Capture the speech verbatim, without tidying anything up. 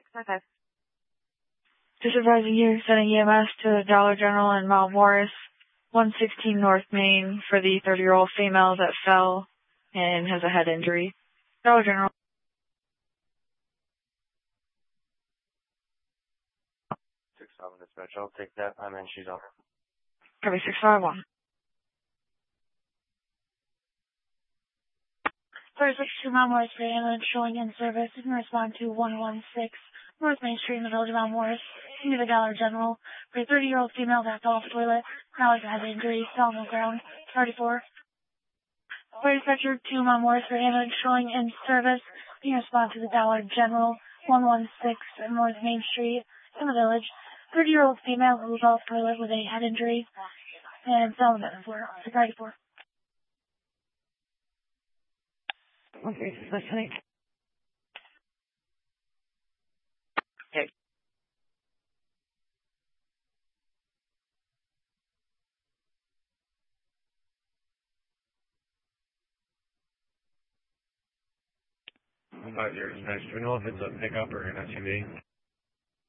Okay. Supervising you, sending E M S to Dollar General in Mount Morris, one sixteen North Main for the thirty-year-old female that fell and has a head injury. Dollar General. six seven dispatch, I'll take that. I'm in, she's on. Copy six five one. First sixty-two Mount Morris for ambulance showing in service. You can respond to one one six North Main Street in the village of Mount Morris. Into the Dollar General for a thirty-year-old female that fell off the toilet. Now has a head injury. Fell on the ground. thirty-four. Fire dispatcher two Mount Morris for ambulance showing in service. You can respond to the Dollar General one one six North Main Street in the village. thirty-year-old female who fell off the toilet with a head injury and fell on the floor. thirty-four. Okay, listening. Okay. About your dispatch, do we know if it's a pickup or an S U V?